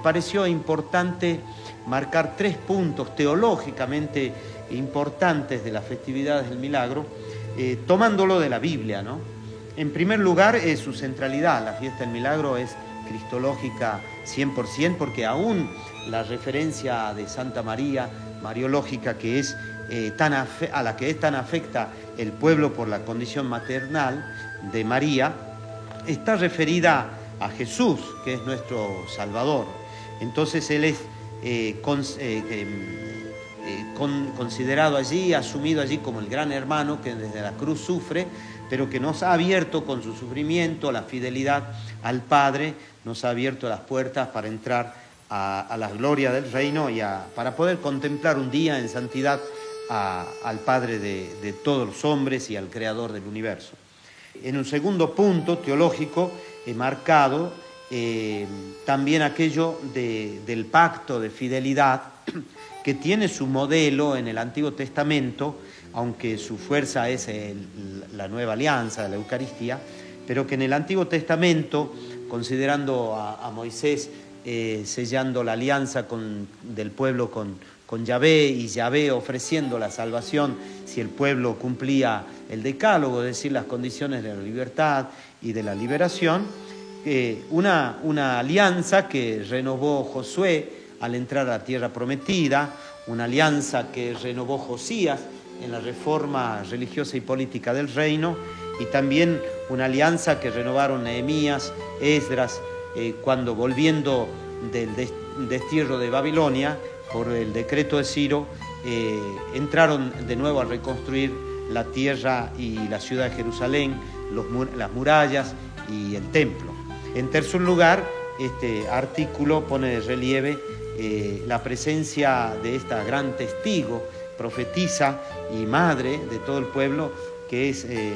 pareció importante marcar 3 puntos teológicamente importantes de las festividades del milagro, tomándolo de la Biblia, ¿no? En primer lugar, su centralidad. La fiesta del milagro es cristológica 100%, porque aún la referencia de Santa María, mariológica, que es a la que es tan afecta el pueblo por la condición maternal de María, está referida a Jesús, que es nuestro Salvador. Entonces Él es considerado allí, asumido allí como el gran hermano que desde la cruz sufre, pero que nos ha abierto con su sufrimiento, la fidelidad al Padre, nos ha abierto las puertas para entrar a la gloria del reino y para poder contemplar un día en santidad al Padre de todos los hombres y al Creador del universo. En un segundo punto teológico, he marcado también aquello del pacto de fidelidad que tiene su modelo en el Antiguo Testamento, aunque su fuerza es la nueva alianza de la Eucaristía, pero que en el Antiguo Testamento, considerando a Moisés sellando la alianza del pueblo con Yahvé, y Yahvé ofreciendo la salvación si el pueblo cumplía el decálogo, es decir, las condiciones de la libertad y de la liberación, una alianza que renovó Josué al entrar a la tierra prometida, una alianza que renovó Josías en la reforma religiosa y política del reino, y también una alianza que renovaron Nehemías, Esdras, cuando volviendo del destierro de Babilonia, por el decreto de Ciro, entraron de nuevo a reconstruir la tierra y la ciudad de Jerusalén, las murallas y el templo. En tercer lugar, este artículo pone de relieve la presencia de esta gran testigo, profetisa y madre de todo el pueblo, que es